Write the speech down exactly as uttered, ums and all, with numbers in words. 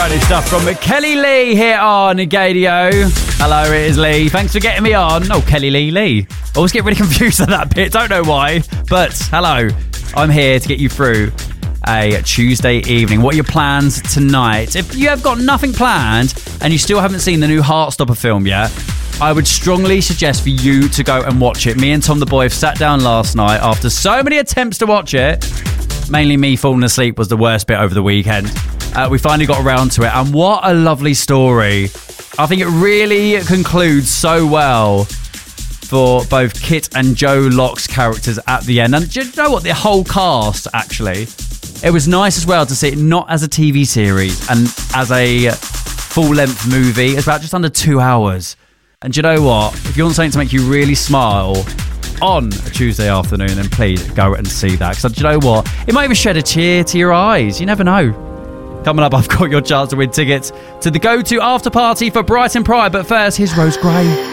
New stuff from Kelly Lee here on Gadio. Hello, it is Lee. Thanks for getting me on. Oh, Kelly Lee Lee. Always get really confused at that bit. Don't know why. But hello, I'm here to get you through a Tuesday evening. What are your plans tonight? If you have got nothing planned and you still haven't seen the new Heartstopper film yet, I would strongly suggest for you to go and watch it. Me and Tom the Boy have sat down last night after so many attempts to watch it. Mainly me falling asleep was the worst bit over the weekend. Uh, we finally got around to it, and what a lovely story. I think it really concludes so well for both Kit and Joe Locke's characters at the end. And do you know what? The whole cast, actually. It was nice as well to see it not as a T V series and as a full-length movie. It's about just under two hours. And do you know what? If you want something to make you really smile on a Tuesday afternoon, then please go and see that. Because do you know what? It might even shed a tear to your eyes. You never know. Coming up, I've got your chance to win tickets to the go-to after party for Brighton Pride. But first, here's Rose Gray.